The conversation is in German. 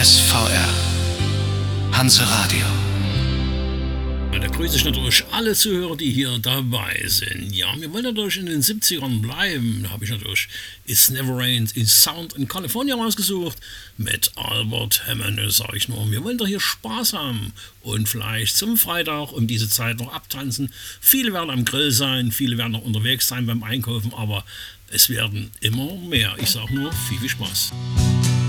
SVR, Hanse Radio. Da grüße ich natürlich alle Zuhörer, die hier dabei sind. Ja, wir wollen natürlich in den 70ern bleiben. Da habe ich natürlich It's Never Rains in Sound in California rausgesucht mit Albert Hammond. Sag ich nur, wir wollen doch hier Spaß haben und vielleicht zum Freitag um diese Zeit noch abtanzen. Viele werden am Grill sein, viele werden noch unterwegs sein beim Einkaufen, aber es werden immer mehr. Ich sag nur, viel Spaß.